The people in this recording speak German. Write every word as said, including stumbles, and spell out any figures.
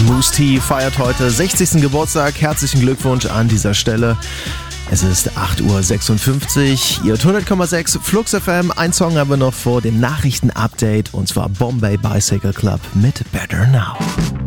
Mousse T feiert heute sechzigsten Geburtstag. Herzlichen Glückwunsch an dieser Stelle. Es ist acht Uhr sechsundfünfzig. Ihr hundert Komma sechs Flux F M. Ein Song haben wir noch vor dem Nachrichten-Update und zwar Bombay Bicycle Club mit Better Now.